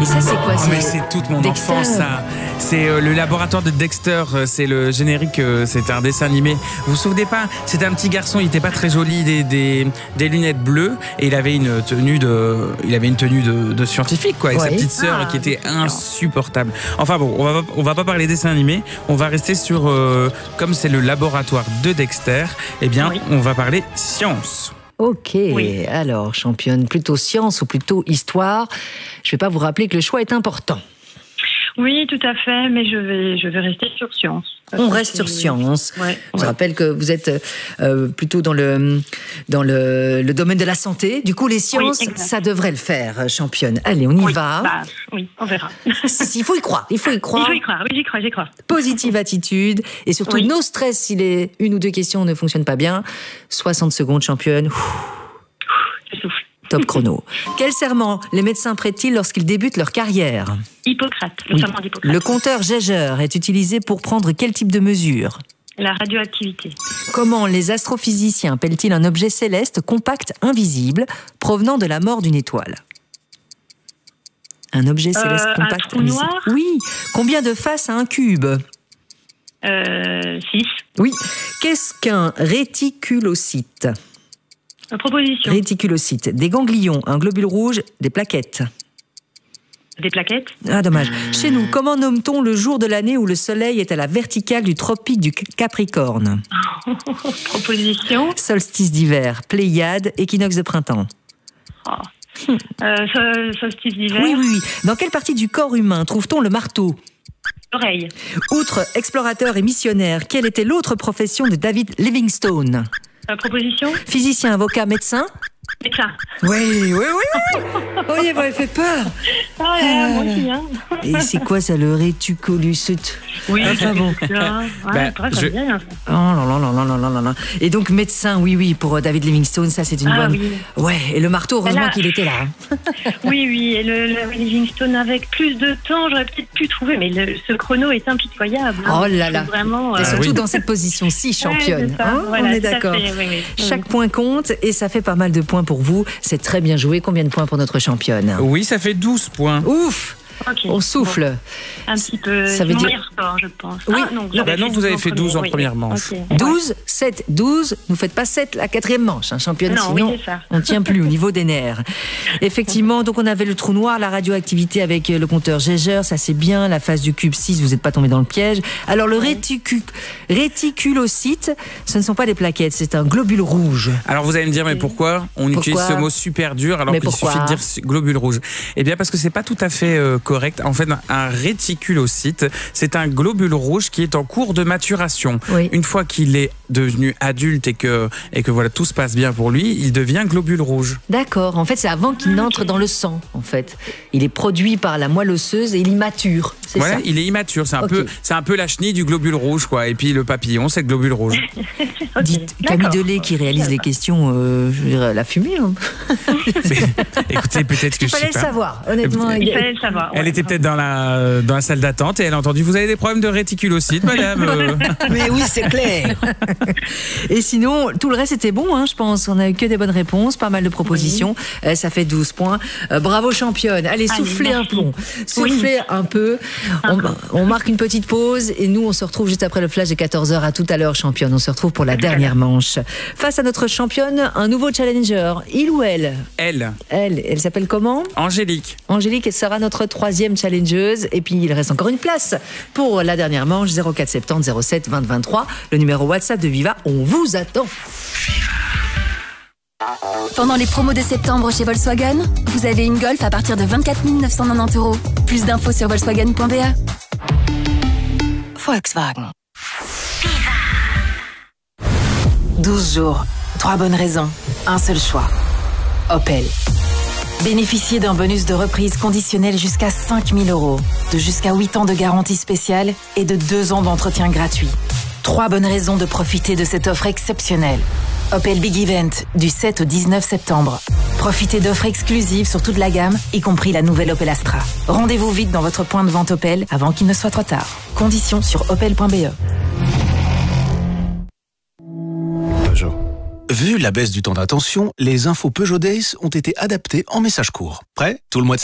Et ça, c'est quoi? Mais c'est toute mon Dexter. enfance, ça. C'est le laboratoire de Dexter. C'est le générique. C'était un dessin animé. Vous vous souvenez pas? C'était un petit garçon. Il était pas très joli, des lunettes bleues, et il avait une tenue de scientifique, quoi, avec sa petite sœur qui était insupportable. Enfin bon, on va pas parler dessin animé. On va rester sur comme c'est le laboratoire de Dexter. Eh bien, on va parler science. Ok, alors championne, plutôt science ou plutôt histoire? Je vais pas vous rappeler que le choix est important. Oui, tout à fait, mais je vais rester sur science. On reste sur science. Je rappelle que vous êtes plutôt dans le domaine de la santé. Du coup, les sciences, ça devrait le faire, championne. Allez, on y va. Oui, on verra. Il faut y croire. Il faut y croire. Oui, j'y crois. Positive attitude. Et surtout, no stress si les une ou deux questions ne fonctionnent pas bien. 60 secondes, championne. Je souffle. Top chrono. Quel serment les médecins prêtent-ils lorsqu'ils débutent leur carrière? Hippocrate, le serment d'Hippocrate. Le compteur Geiger est utilisé pour prendre quel type de mesure? La radioactivité. Comment les astrophysiciens appellent-ils un objet céleste compact invisible provenant de la mort d'une étoile? Un objet céleste compact un trou invisible. noir? Oui. Combien de faces a un cube? 6. Oui. Qu'est-ce qu'un réticulocyte? Proposition. Réticulocyte. Des ganglions, un globule rouge, des plaquettes. Des plaquettes. Ah, dommage. Chez nous, comment nomme-t-on le jour de l'année où le soleil est à la verticale du tropique du Capricorne? Proposition. Solstice d'hiver, Pléiade, équinoxe de printemps. Solstice d'hiver. Oui. Dans quelle partie du corps humain trouve-t-on le marteau? L'oreille. Outre explorateur et missionnaire, quelle était l'autre profession de David Livingstone? Proposition. Physicien, avocat, médecin? Médecin. Oui. Oh, il m'avait fait peur. Moi aussi, hein. Et c'est quoi ça, le réticulocyte? Oui, enfin bon. Ça bien. Oh là. Et donc médecin, oui, pour David Livingstone, ça c'est une bonne. Oui. Ouais, et le marteau, heureusement qu'il était là. Oui, et le Livingstone, avec plus de temps, j'aurais peut-être pu trouver, mais ce chrono est impitoyable. Oh là là. Vraiment, et surtout dans cette position-ci, championne. Voilà, on est d'accord. Chaque point compte et ça fait pas mal de points pour vous. C'est très bien joué. Combien de points pour notre championne? Oui, ça fait 12 points. Ouf! On souffle. Bon. Un petit peu. Ça veut dire meilleur score, je pense. Oui. Non, vous avez fait 12 en première manche. 12, 7, 12. Nous faites pas 7 la quatrième manche, championne. Non, sinon, c'est ça. on ne tient plus au niveau des nerfs. Effectivement, donc on avait le trou noir, la radioactivité avec le compteur Geiger, ça c'est bien. La phase du cube 6, vous n'êtes pas tombé dans le piège. Alors le réticulocyte, ce ne sont pas des plaquettes, c'est un globule rouge. Alors vous allez me dire, mais pourquoi on utilise ce mot super dur alors qu'il suffit de dire globule rouge? Eh bien parce que c'est pas tout à fait correct. En fait, un réticulocyte, c'est un globule rouge qui est en cours de maturation. Oui. Une fois qu'il est devenu adulte et que voilà, tout se passe bien pour lui, il devient globule rouge. D'accord. En fait, c'est avant qu'il n'entre dans le sang. En fait, il est produit par la moelle osseuse et il immature. C'est ça. Il est immature. C'est un peu la chenille du globule rouge, quoi. Et puis le papillon, c'est le globule rouge. Dites, Camille Delay qui réalise les questions, je veux dire, la fumée. Hein. Écoutez, peut-être que il fallait le savoir. Honnêtement, il fallait le savoir. Elle était peut-être dans la salle d'attente et elle a entendu: vous avez des problèmes de réticulocyte, madame. Mais oui, c'est clair. Et sinon, tout le reste était bon, hein, je pense. On a eu que des bonnes réponses, pas mal de propositions. Ça fait 12 points. Bravo, championne. Allez, soufflez un peu. Soufflez un peu. On marque une petite pause et nous, on se retrouve juste après le flash de 14h. À tout à l'heure, championne. On se retrouve pour la dernière manche. Face à notre championne, un nouveau challenger. Il ou elle? Elle s'appelle comment? Angélique. Angélique sera notre troisième challengeuse. Et puis, il reste encore une place pour la dernière manche. 04 70 07 20 23. Le numéro WhatsApp de Viva. On vous attend. Pendant les promos de septembre chez Volkswagen, vous avez une Golf à partir de 24 990 €. Plus d'infos sur volkswagen.be. Volkswagen. 12 jours, 3 bonnes raisons, un seul choix. Opel. Bénéficiez d'un bonus de reprise conditionnel jusqu'à 5 000 €, de jusqu'à 8 ans de garantie spéciale et de 2 ans d'entretien gratuit. 3 bonnes raisons de profiter de cette offre exceptionnelle. Opel Big Event, du 7 au 19 septembre. Profitez d'offres exclusives sur toute la gamme, y compris la nouvelle Opel Astra. Rendez-vous vite dans votre point de vente Opel avant qu'il ne soit trop tard. Conditions sur opel.be. Vu la baisse du temps d'attention, les infos Peugeot Days ont été adaptées en message court. Prêt? Tout le mois de